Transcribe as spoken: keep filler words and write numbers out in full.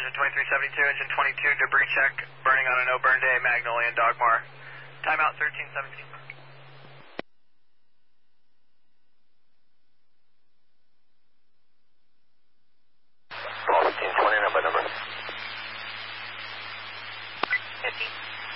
engine twenty-three seventy-two, engine twenty-two, debris check, burning on a no-burn day, Magnolia and Dogmar. Timeout thirteen seventeen. fifteen twenty, number number. fifty.